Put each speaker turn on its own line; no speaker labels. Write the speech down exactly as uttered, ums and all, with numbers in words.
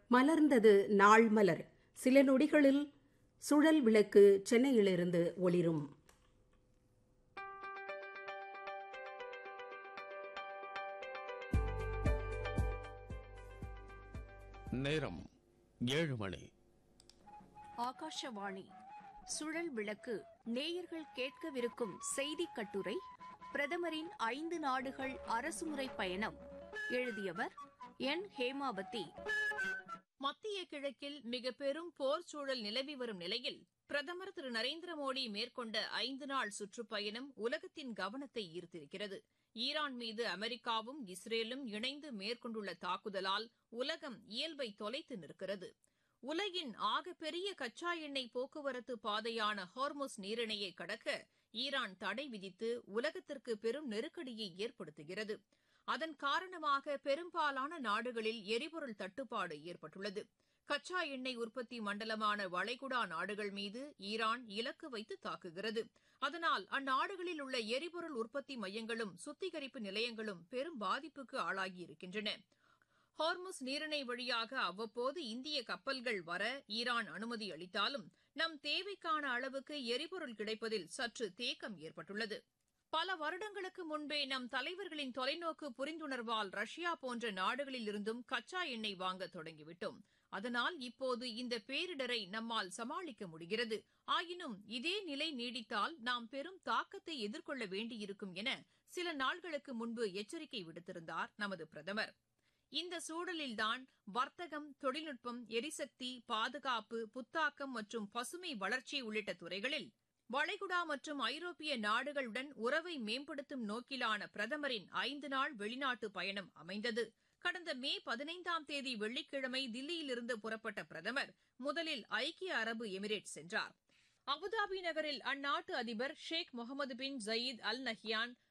மலர்ந்தது நாள் மலர். சில நொடிகளில் சுழல் விளக்கு சென்னையிலிருந்து ஒளிரும்.
நேரம் ஏழு மணி.
ஆகாஷவாணி. சுழல் விளக்கு. நேயர்கள் கேட்கவிருக்கும் செய்திக் கட்டுரை பிரதமரின் ஐந்து நாடுகள் அரசுமுறை பயணம். எழுதியவர் என் ஹேமாவதி. மத்திய கிழக்கில் மிக பெரும் போர் சூழல் நிலவி வரும் நிலையில் பிரதமர் திரு நரேந்திர மோடி மேற்கொண்ட ஐந்து நாள் சுற்றுப்பயணம் உலகத்தின் கவனத்தை ஈர்த்திருக்கிறது. ஈரான் மீது அமெரிக்காவும் இஸ்ரேலும் இணைந்து மேற்கொண்டுள்ள தாக்குதலால் உலகம் இயல்பை தொலைத்து நிற்கிறது. உலகின் ஆகப்பெரிய கச்சா எண்ணெய் போக்குவரத்து பாதையான ஹார்முஸ் நீரிணையை கடக்க ஈரான் தடை விதித்து உலகத்திற்கு பெரும் நெருக்கடியை ஏற்படுத்துகிறது. அதன் காரணமாக பெரும்பாலான நாடுகளில் எரிபொருள் தட்டுப்பாடு ஏற்பட்டுள்ளது. கச்சா எண்ணெய் உற்பத்தி மண்டலமான வளைகுடா நாடுகள் மீது ஈரான் இலக்கு வைத்து தாக்குகிறது. அதனால் அந்நாடுகளில் உள்ள எரிபொருள் உற்பத்தி மையங்களும் சுத்திகரிப்பு நிலையங்களும் பெரும் பாதிப்புக்கு ஆளாகியிருக்கின்றன. ஹார்முஸ் நீரிணை வழியாக அவ்வப்போது இந்திய கப்பல்கள் வர ஈரான் அனுமதி அளித்தாலும் நம் தேவைக்கான அளவுக்கு எரிபொருள் கிடைப்பதில் சற்று தேக்கம் ஏற்பட்டுள்ளது. பல வருடங்களுக்கு முன்பே நம் தலைவர்களின் தொலைநோக்கு புரிந்துணர்வால் ரஷ்யா போன்ற நாடுகளில் இருந்தும் கச்சா எண்ணெய் வாங்க தொடங்கிவிட்டோம். அதனால் இப்போது இந்த பேரிடரை நம்மால் சமாளிக்க முடிகிறது. ஆயினும் இதே நிலை நீடித்தால் நாம் பெரும் தாக்கத்தை எதிர்கொள்ள வேண்டியிருக்கும் என சில நாள்களுக்கு முன்பு எச்சரிக்கை விடுத்திருந்தார் நமது பிரதமர். இந்த சூழலில்தான் வர்த்தகம், தொழில்நுட்பம், எரிசக்தி, பாதுகாப்பு, புத்தாக்கம் மற்றும் பசுமை வளர்ச்சி உள்ளிட்ட துறைகளில் வளைகுடா மற்றும் ஐரோப்பிய நாடுகளுடன் உறவை மேம்படுத்தும் நோக்கிலான பிரதமரின் ஐந்து நாள் வெளிநாட்டு பயணம் அமைந்தது. கடந்த மே பதினைந்தாம் தேதி வெள்ளிக்கிழமை தில்லியிலிருந்து புறப்பட்ட பிரதமர் முதலில் ஐக்கிய அரபு எமிரேட் சென்றார். அபுதாபி நகரில் அந்நாட்டு அதிபர் ஷேக் முகமது பின் ஜயீத் அல் நஹ்யான்,